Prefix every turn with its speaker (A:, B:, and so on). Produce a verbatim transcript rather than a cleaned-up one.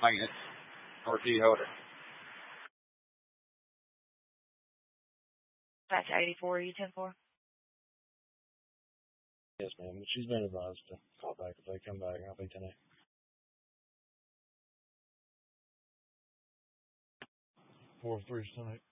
A: maintenance, R T holder.
B: That's eighty-four, you ten four?
C: Yes, ma'am. She's been advised to call back if they come back. I'll be ten eight. Four three ten eight.